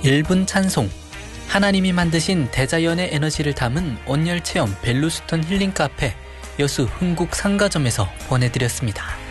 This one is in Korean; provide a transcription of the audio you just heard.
1분 찬송, 하나님이 만드신 대자연의 에너지를 담은 온열 체험 벨루스톤 힐링 카페 여수 흥국 상가점에서 보내드렸습니다.